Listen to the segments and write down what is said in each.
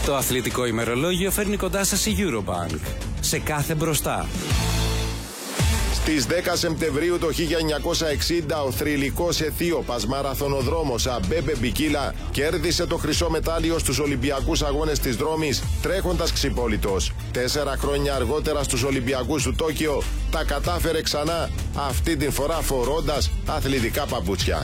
Το αθλητικό ημερολόγιο φέρνει κοντά σας η Eurobank. Σε κάθε μπροστά. Στις 10 Σεπτεμβρίου το 1960 ο θρυλικός αιθίωπας μαραθωνοδρόμος Αμπέμπε Μπικίλα κέρδισε το χρυσό μετάλλιο στους Ολυμπιακούς Αγώνες της Δρόμης τρέχοντας ξυπόλυτος. 4 χρόνια αργότερα στους Ολυμπιακούς του Τόκιο τα κατάφερε ξανά, αυτή την φορά φορώντας αθλητικά παπούτσια.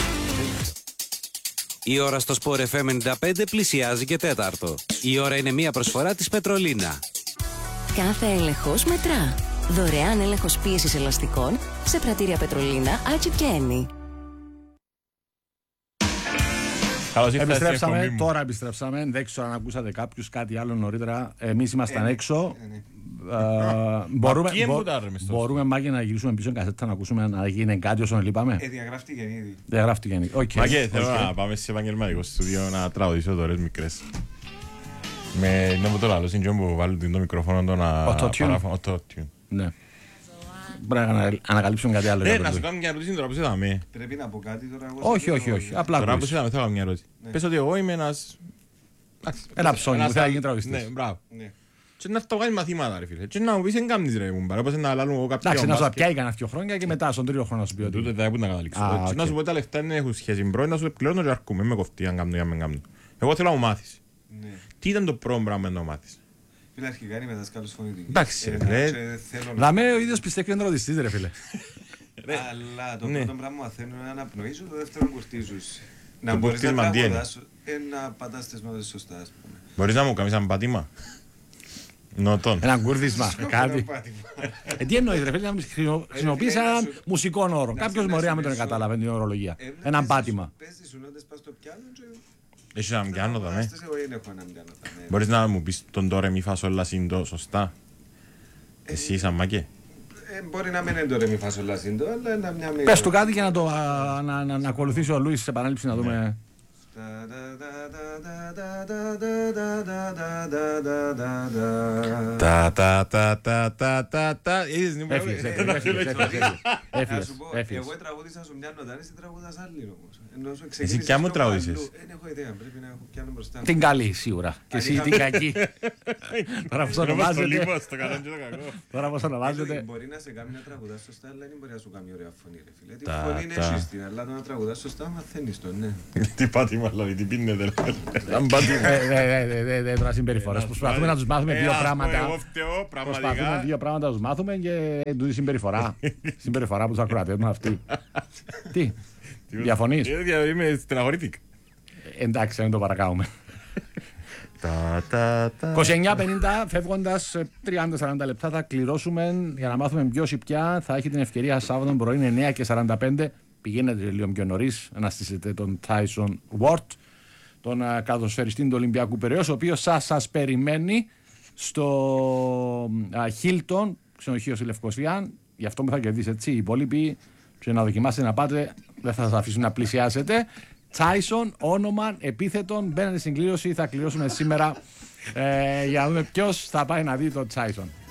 Η ώρα στο Sport FM 95 πλησιάζει και τέταρτο. Η ώρα είναι μια προσφορά της Πετρολίνα. Κάθε έλεγχος μετρά. Δωρεάν έλεγχος πίεσης ελαστικών σε πρατήρια Πετρολίνα, Άτσι και Ένι. Τώρα επιστρέψαμε. Δεν ξέρω αν ακούσατε κάποιους κάτι άλλο νωρίτερα. Εμείς ήμασταν έξω. Μπορούμε μάγε να γυρίσουμε πίσω κασέτα να ακούσουμε να γίνει κάτι όσο λείπαμε. Διαγράφτηκε ήδη. Διαγράφτηκε ήδη. Μάγε, θέλω να πάμε σε επαγγελματικό στούντιο να τραγουδήσω δωρές μικρές. Με το άλλο σύντζο που βάλω το μικρόφωνο να Auto-tune. Ναι. Πρέπει να ανακαλύψουμε κάτι άλλο. Να σου κάνω μια ερώτηση τώρα που είδαμε. Πρέπει να πω κάτι τώρα. Όχι. Απλά τώρα που είδαμε θέλω να κάνω μια ερώτηση. Πες ότι εγώ είμαι ένα ψώνι που θα γίνει τραγουδιστής. Ναι, μπράβο. Και να το κάνεις μαθήματα ρε φίλε. Και να μου πεις εν κάμνεις ρε μου. Όπως να λάλλουν εγώ κάποια εντάξει, να σου πιάει κανένα 2 χρόνια και μετά στον 3ο χρόνο να σου πει ότι. Τούτε θα να καταλήξω. Να σου πω τα λεφτά δεν έχουν σχέση. Πρώτα να σου πληρώνω και αρκούμε. Με κοφτεί αν κάνω ή αν με κάνω. Εγώ θέλω να μου μάθεις. Τι ήταν το πρώτο πράγμα να μάθεις? Φίλε, αρχικά είναι δασκάλος φωνητικής. Εντάξει ρε. Δαμέ ο ίδιος πιστεύει είναι τραγουδιστής ρε φίλε. Αλλά το πρώτο πράγμα μαθαίνω είναι να αναπνοήσω, το δεύτερο κουρτίζους. Να μπορείς να τραγουδάς, να πατάς τις νότες σωστά ας πούμε. Μπορείς να μου κάνεις ένα πατήμα? Νοτών. Ένα κουρδίσμα, κάτι. Τι εννοείς ρε φίλε, να χρησιμοποιείς έναν μουσικό όρο. Κάποιος μπορεί να μην τον κατάλαβε την ορολογία. Ένα πάτημα. Παίζεις σου νότες πας στο πιάνο και... Έχεις έναν πιάνο δαμέ. Εγώ δεν έχω έναν πιάνο δαμέ. Μπορείς να μου πεις τον τώρα μη φας όλα σύντο σωστά? Εσύ σαν μάκε. Μπορεί να μην είναι το ρε μη φας όλα σύντο, αλλά είναι μια... Πες του κάτι για να ακολουθήσει ο Λούις σε επανάληψη να δούμε... Έφυγες. Εγώ τραγούδισα σου μια νότα, εσύ τραγούδας άλλη όμως. Εσύ ποια μου τραγούδισες? Δεν έχω ιδέα, πρέπει να έχω πιάνω μπροστά. Την καλή σίγουρα. Και εσύ την κακή. Τώρα πώς ονομάζεται. Τώρα πώς ονομάζεται. Μπορεί να σε κάνει να τραγουδάς σωστά, αλλά δεν μπορεί να σου κάνει ωραία φωνή ρε φίλε. Τη φωνή είναι σύστη, αλλά να τραγουδάς σωστά μαθαίνεις το, ναι. Τι πάτημα δηλαδή, τι πίνετε τώρα συμπεριφορές. Προσπαθούμε να τους μάθουμε δύο πράγματα. Προσπαθούμε δύο πράγματα να τους μάθουμε και τούτη συμπεριφορά που τους ακροατεύουν αυτοί. Τι, διαφωνείς? Είμαι στεναχωρήθηκα. Εντάξει, δεν το παρακάουμε. 29:50 φεύγοντας 30-40 λεπτά θα κληρώσουμε για να μάθουμε ποιος ή ποια θα έχει την ευκαιρία Σάββατο πρωί 9:45. Πηγαίνετε λίγο πιο νωρίς να στήσετε τον Tyson Ward, τον καθοσφαιριστή του Ολυμπιακού Πειραιώς, ο οποίος σας περιμένει στο Hilton, ξενοδοχείο στη Λευκοσία. Γι' αυτό που θα κερδίσετε έτσι οι υπόλοιποι και να δοκιμάσετε να πάτε, δεν θα σας αφήσουν να πλησιάσετε. Tyson, όνομα, επίθετον, μπαίνετε στην κλήρωση, θα κληρώσουμε σήμερα για να δούμε ποιος θα πάει να δει τον Tyson.